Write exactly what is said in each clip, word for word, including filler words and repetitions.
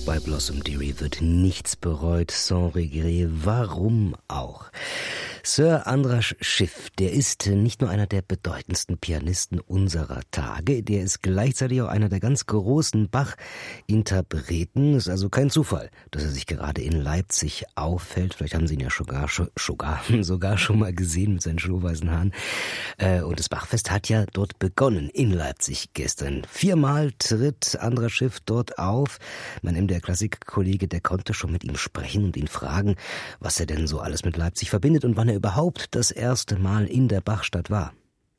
Bei Blossom Dearie wird nichts bereut, sans regret, warum auch? Sir Andras Schiff, der ist nicht nur einer der bedeutendsten Pianisten unserer Tage, der ist gleichzeitig auch einer der ganz großen Bach-Interpreten. Ist also kein Zufall, dass er sich gerade in Leipzig aufhält. Vielleicht haben Sie ihn ja sogar, sogar, sogar schon mal gesehen mit seinen schlohweißen Haaren. Und das Bachfest hat ja dort begonnen, in Leipzig gestern. Viermal tritt Andras Schiff dort auf. Mein M D R-Klassik-Kollege, der konnte schon mit ihm sprechen und ihn fragen, was er denn so alles mit Leipzig verbindet und wann er überhaupt das erste Mal in der Bachstadt war.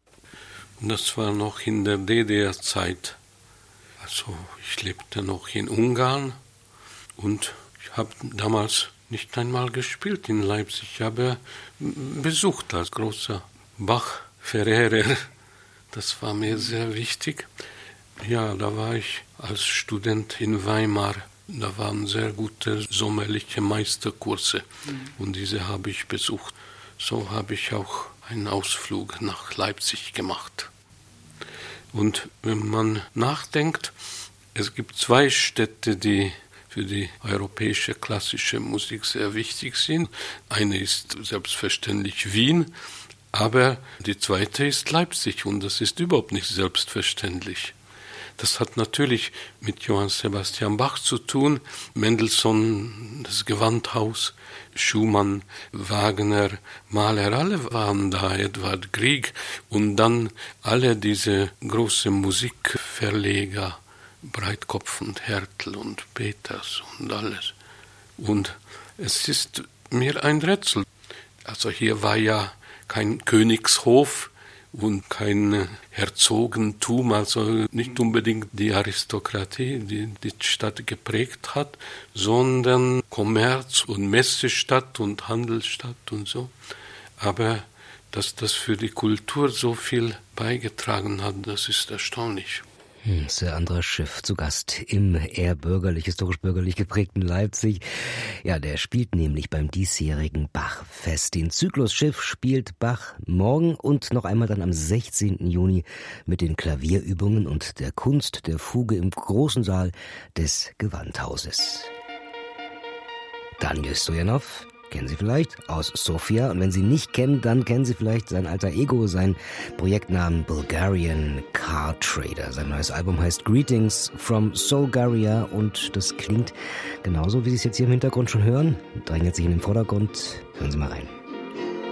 Das war noch in der D D R-Zeit. Also ich lebte noch in Ungarn und ich habe damals nicht einmal gespielt in Leipzig. Ich habe besucht als großer Bach-Verehrer. Das war mir sehr wichtig. Ja, da war ich als Student in Weimar. Da waren sehr gute sommerliche Meisterkurse und diese habe ich besucht. So habe ich auch einen Ausflug nach Leipzig gemacht. Und wenn man nachdenkt, es gibt zwei Städte, die für die europäische klassische Musik sehr wichtig sind. Eine ist selbstverständlich Wien, aber die zweite ist Leipzig und das ist überhaupt nicht selbstverständlich. Das hat natürlich mit Johann Sebastian Bach zu tun, Mendelssohn, das Gewandhaus, Schumann, Wagner, Mahler, alle waren da, Edvard Grieg und dann alle diese großen Musikverleger, Breitkopf und Hertel und Peters und alles. Und es ist mir ein Rätsel. Also hier war ja kein Königshof und kein Herzogentum, also nicht unbedingt die Aristokratie, die die Stadt geprägt hat, sondern Kommerz- und Messestadt und Handelsstadt und so. Aber dass das für die Kultur so viel beigetragen hat, das ist erstaunlich. Hm, Sir Andras Schiff zu Gast im eher bürgerlich, historisch-bürgerlich geprägten Leipzig. Ja, der spielt nämlich beim diesjährigen Bachfest. Den Zyklus Schiff spielt Bach morgen und noch einmal dann am sechzehnten Juni mit den Klavierübungen und der Kunst der Fuge im großen Saal des Gewandhauses. Daniel Stojanov kennen Sie vielleicht aus Sofia. Und wenn Sie nicht kennen, dann kennen Sie vielleicht sein alter Ego, sein Projektnamen Bulgarian Car Trader. Sein neues Album heißt Greetings from Solgaria und das klingt genauso, wie Sie es jetzt hier im Hintergrund schon hören. Drängt sich in den Vordergrund. Hören Sie mal rein.